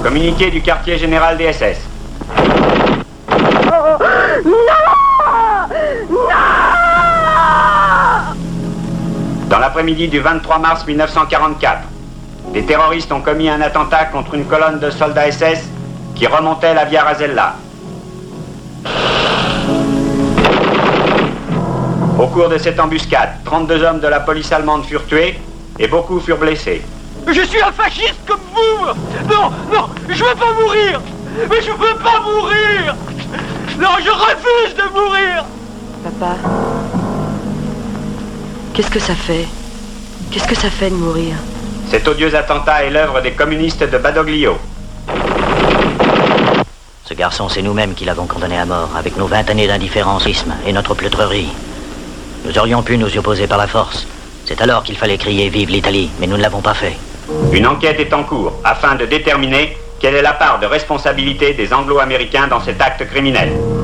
Communiqué du quartier général des SS. Dans l'après-midi du 23 mars 1944, des terroristes ont commis un attentat contre une colonne de soldats SS qui remontait la Via Rasella. Au cours de cette embuscade, 32 hommes de la police allemande furent tués et beaucoup furent blessés. Je suis un fasciste comme vous! Non, non, je veux pas mourir! Mais je veux pas mourir! Non, je refuse de mourir! Papa, qu'est-ce que ça fait? Qu'est-ce que ça fait de mourir? Cet odieux attentat est l'œuvre des communistes de Badoglio. Ce garçon, c'est nous-mêmes qui l'avons condamné à mort, avec nos 20 années d'indifférencisme et notre pleutrerie. Nous aurions pu nous y opposer par la force. C'est alors qu'il fallait crier « Vive l'Italie », mais nous ne l'avons pas fait. Une enquête est en cours afin de déterminer quelle est la part de responsabilité des Anglo-Américains dans cet acte criminel.